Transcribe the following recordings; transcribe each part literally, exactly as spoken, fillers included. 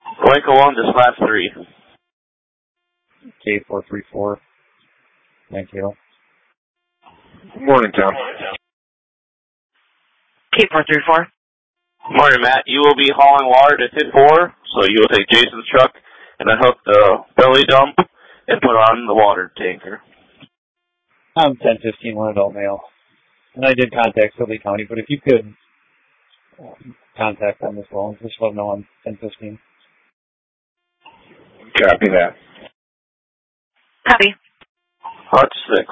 Lake one to slab three. K four three four. Thank you. Morning, Tom. K four three four. Morning, Matt. You will be hauling water to tip four, so you will take Jason's truck and then hook the belly dump and put on the water tanker. I'm ten fifteen, one adult male. And I did contact Sibley County, but if you could um, contact them as well, just let them know I'm ten fifteen. Copy that. Copy. Hutch six.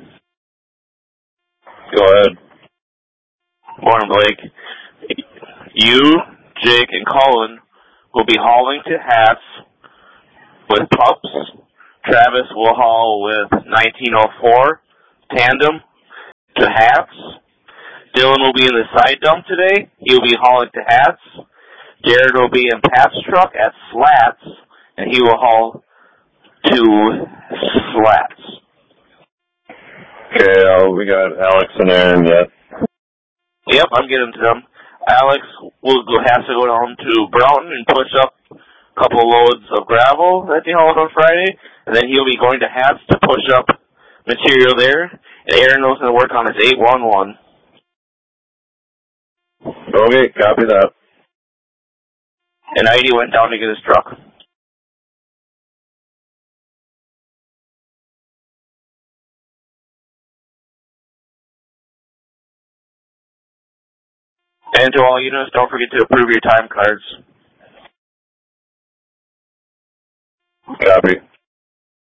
Go ahead. Morning, Blake. You, Jake, and Colin will be hauling to Hats with pups. Travis will haul with nineteen oh four tandem to Hats. Dylan will be in the side dump today. He'll be hauling to Hats. Jared will be in Pat's truck at Slats, and he will haul to Slats. Okay, uh, we got Alex and Aaron yet. Yep, I'm getting to them. Alex will go, has to go down to Broughton and push up a couple loads of gravel that they hauled on Friday, and then he'll be going to Hats to push up material there. And Aaron knows going to work on his eight one one. Okay, copy that. And I D went down to get his truck. And to all units, don't forget to approve your time cards. Copy.